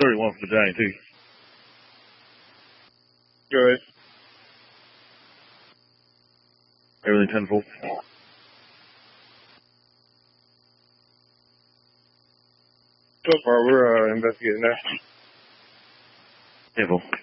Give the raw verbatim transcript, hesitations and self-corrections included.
thirty-one for the Giant, too. Good. Everything tenfold. So far, we're uh, investigating that. Tenfold.